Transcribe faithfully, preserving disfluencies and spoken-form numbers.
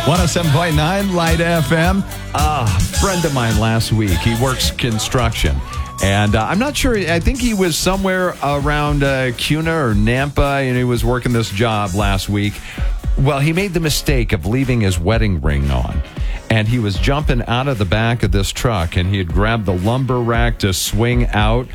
one oh seven point nine Light F M. Ah, a friend of mine last week. He works construction. And uh, I'm not sure. I think he was somewhere around uh, Cuna or Nampa, and he was working this job last week. Well, he made the mistake of leaving his wedding ring on. And he was jumping out of the back of this truck, and he had grabbed the lumber rack to swing out.